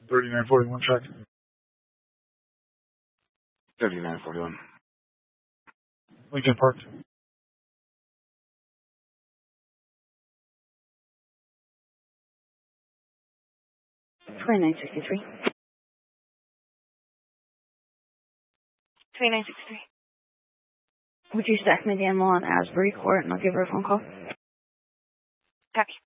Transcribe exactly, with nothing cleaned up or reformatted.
thirty-nine forty-one track. thirty-nine forty-one. Lincoln Park. twenty-nine sixty-three. twenty-nine sixty-three. Would you stack me the animal on Asbury Court and I'll give her a phone call? Copy.